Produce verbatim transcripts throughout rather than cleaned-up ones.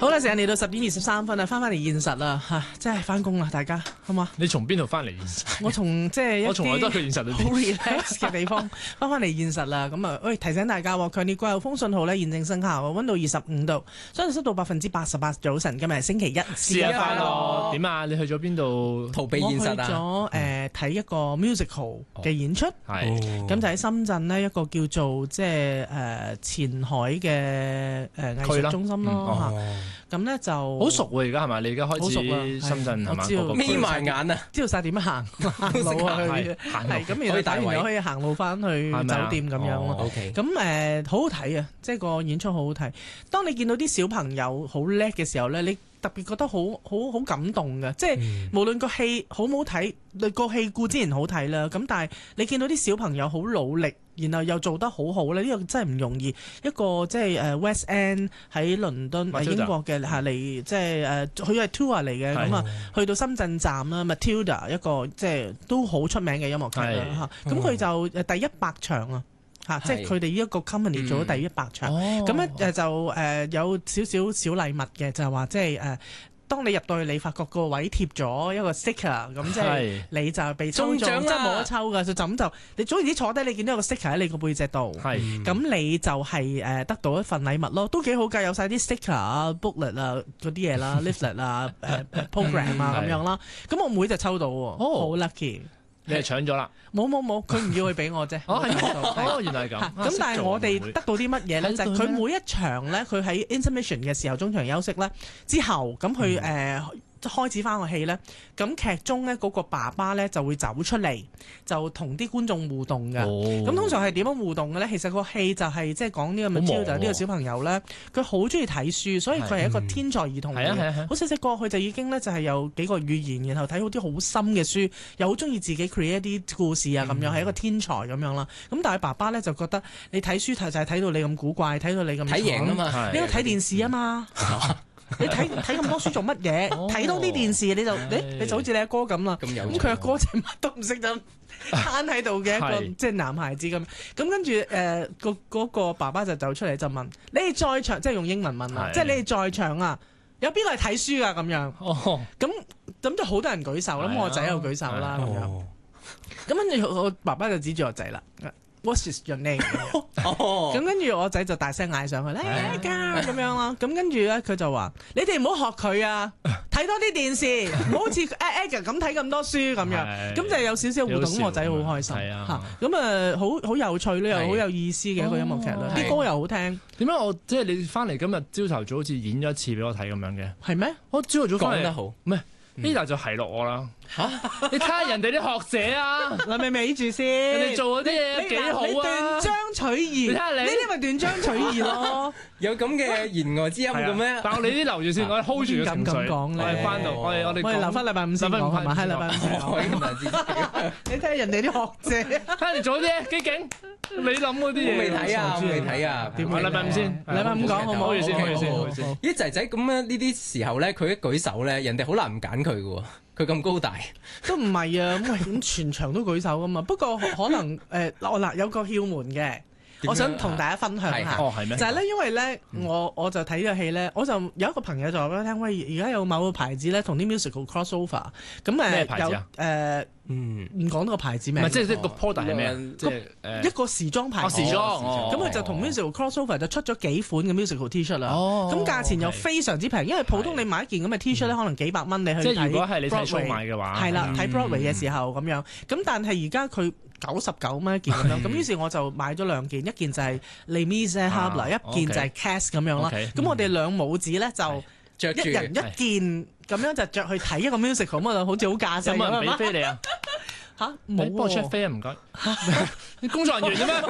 好啦，時間嚟到十點二十三分啦，翻返嚟現實啦嚇，即係翻工啦，大家好嘛？ 你從邊度翻嚟現實？ 我從即係一我從來都係去現實裏邊好 relax 嘅地方翻返嚟現實啦。咁啊，喂，提醒大家喎，強烈季候風信號咧現正生效，溫度二十五度，相對濕度百分之八十八。早晨，今日係星期一， 試下快樂。點啊？你去咗邊度逃避現實啊？ 我去咗誒睇一個 musical 嘅演出， 係咁就喺深圳呢一個叫做即係誒前海嘅誒藝術中心咯嚇。咁咧就好熟喎，而家係咪？你而家開始深圳係嘛？ 眯埋眼啊， 知道晒點樣行行路啊，去係咁，然後打完又可以行路翻去酒店咁樣咯。咁誒好好睇啊！即係個演出好好睇。當你見到啲小朋友好叻嘅時候咧，你特別覺得好好好感動嘅，即係、嗯、無論個戲好唔好睇，個戲固之然好睇啦。咁但係你見到啲小朋友好努力，然後又做得好好咧，呢、呢個真係唔容易。一個即係誒 West End 喺倫敦誒英國嘅下嚟，即係誒佢係 tour 嚟嘅，咁啊去到深圳站啦 Matilda 一個即係都好出名嘅音樂劇啦嚇。咁佢就誒第一百場啊。嚇！即係佢哋呢一個 company 做咗第一百場，咁咧誒就誒、呃、有少少小禮物嘅，就係話即係誒，當你入到去，你發覺個位貼咗一個 sticker， 咁即係你就被抽中，即係冇得抽㗎，就咁就你總言之坐低，你見到有個 sticker 喺你個背脊度，咁你就係誒得到一份禮物咯，都幾好㗎，有晒啲 sticker 啊、booklet 啊嗰啲嘢啦、leaflet 啊、誒 program 啊咁樣啦，咁我妹就抽到喎，好 lucky。 你係搶咗啦？ 冇冇冇，佢唔要去俾我啫。哦， 哦，原來係咁。 咁但係我哋得到啲乜嘢咧？就係佢每一場咧，佢喺 intermission 嘅時候中場休息咧之後，咁佢誒開始翻個戲咧，咁劇中咧嗰個爸爸咧就會走出嚟，就同啲觀眾互動嘅。咁、哦、通常係點樣互動嘅咧？其實個戲就係即係講呢個 Matilda 就係呢個小朋友咧，佢好中意睇書，所以佢係一個天才兒童嚟嘅。好細細個佢就已經咧就係有幾個語言，然後睇好啲好深嘅書，又好中意自己 create 一啲故事啊咁樣，係、嗯、一個天才咁樣啦。咁但係爸爸咧就覺得你睇書睇就係睇到你咁古怪，睇到你咁睇型啊嘛， 你要睇電視啊嘛。你睇睇咁多書做乜嘢？睇多啲電視你就誒，你就好似你阿哥咁啦。咁佢阿哥就乜都唔識就攤喺度嘅一個即係男孩子咁。咁跟住誒個嗰個爸爸就走出嚟就問：你哋在場，即係用英文問啦，即係你哋在場啊？有邊個係睇書啊？咁樣。咁咁就好多人舉手啦。咁我仔又舉手啦。咁樣。咁跟住我爸爸就指住我仔啦。What is your name？ 咁跟住我仔就大聲嗌上去咧，咁樣啦。咁跟住咧，佢就話：你哋唔好學佢啊，睇多啲電視，唔好好似 Edgar 咁睇咁多書咁樣。咁就有少少互動，咁我仔好開心嚇。咁啊，好好有趣咧，又好有意思嘅一個音樂劇啦。啲歌又好聽。點解我即係你翻嚟今日朝頭早好似演咗一次俾我睇咁樣嘅？係咩？我朝頭早翻嚟講得好， 咩？ 呢度就係落我啦嚇！你睇下人哋啲學者啊， 嗱咪咪住先， 人哋做嗰啲嘢幾好啊！ 你斷章取義，你睇下你呢啲咪斷章取義咯？ 有咁嘅言外之音嘅咩？ 但係你啲留住先，我哋 hold 住個情緒。我哋翻到，我哋我哋我哋留翻禮拜五先講係嘛？係禮拜五。你睇下人哋啲學者， 睇下你做啲嘢幾勁。你諗嗰啲嘢未睇啊？未睇啊？ 點啊？禮拜五先， 禮拜五講好唔好？ 好先，好先，好先。 啲仔仔咁樣呢啲時候咧，佢一舉手咧，人哋好難唔揀佢嘅喎。佢咁高大， 都唔係啊！咁咁全場都舉手噶嘛。不過可能誒，我嗱有個竅門嘅。我想同大家分享下， 哦係咩？ 就係咧，因為咧，我我就睇呢個戲咧，我就有一個朋友就話俾我聽，喂，而家有某個牌子咧，同啲 musical crossover，咁誒有誒，嗯，唔講個牌子名， 唔係即係即係個 product 係咩啊？即係誒一個時裝牌子， 時裝， 咁佢就同 musical crossover 就出咗幾款嘅 musical T-shirt 啦。咁價錢又非常之平，因為普通你買一件咁嘅 T-shirt 咧，可能幾百蚊你去睇。 即係如果係你睇 show 買嘅話， 係啦，睇 Broadway 嘅時候咁樣。咁但係而家佢九十九蚊一件咁樣，咁於是我就買咗兩件，一件就係 Les Miserables，一件就係 Cats 咁樣啦。咁我哋兩母子咧就一人一件咁樣就着去睇一個 musical，咁就好似好架勢。 有冇人俾飛你啊？ 嚇冇幫我 check 飛啊！唔該。你工作人員啫咩？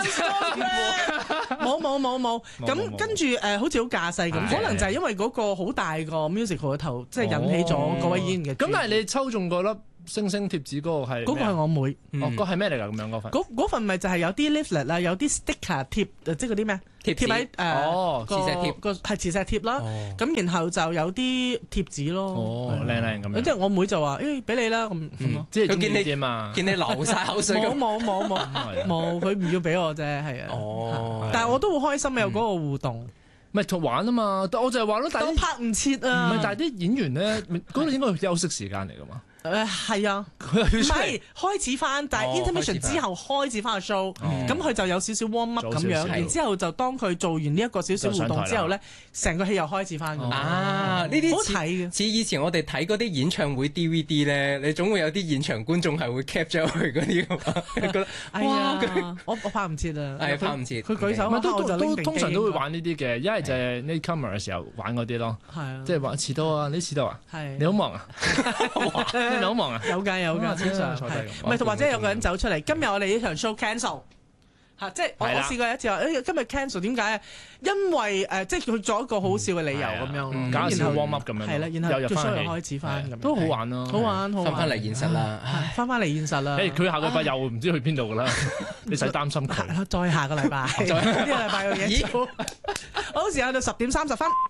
冇冇冇冇。咁跟住誒，好似好架勢咁，可能就係因為嗰個好大個 musical 嘅頭，即係引起咗嗰位演員嘅。 咁但係你抽中嗰粒星星貼紙嗰個係？ 嗰個係我妹。 哦，嗰係咩嚟㗎？咁樣嗰份？ 嗰嗰份咪就係有啲 leaflet 啦，有啲 sticker 貼，即係嗰啲咩？貼喺誒磁石貼個係磁石貼啦。咁然後就有啲貼紙咯。 哦，靚靚咁樣。 即係我妹就話：誒，俾你啦咁咁咯。 即係佢見你啫嘛， 見你流晒口水。 冇冇冇冇冇，佢唔要俾我啫，係啊。哦。但係我都好開心有嗰個互動。 咪同玩啊嘛，我就係話咯，但係拍唔切啊。 唔係，但係啲演員咧，嗰度應該係休息時間嚟噶嘛。 誒係啊，唔係開始翻，但係 intermission 之後開始翻個 show，咁佢就有少少 warm up 咁樣，然之後就當佢做完呢一個少少互動之後咧，成個戲又開始翻。 啊，呢啲好睇嘅， 似以前我哋睇嗰啲演唱會 D V D 咧，你總會有啲現場觀眾係會 cap 咗佢嗰啲㗎嘛，你覺得哇， 我我拍唔切啊， 係拍唔切， 佢舉手都都通常都會玩呢啲嘅，一係就係 newcomer 嘅時候玩嗰啲咯，即係話遲到啊，你遲到啊，你好忙啊。你好忙啊！ 有㗎有㗎，經常係，唔係或者有個人走出嚟，今日我哋呢場 show cancel 嚇，即係我我試過一次話，誒今日 cancel 點解啊？因為誒即係佢做一個好笑嘅理由咁樣， 搞笑 warm up 咁樣， 係啦，然後又入翻嚟開始翻咁， 都好玩咯， 好玩好玩， 翻返嚟現實啦， 翻返嚟現實啦。 誒佢下個禮拜又唔知去邊度㗎啦，你使擔心佢。 再下個禮拜，呢個禮拜嘅嘢做，好，時間到十點三十分。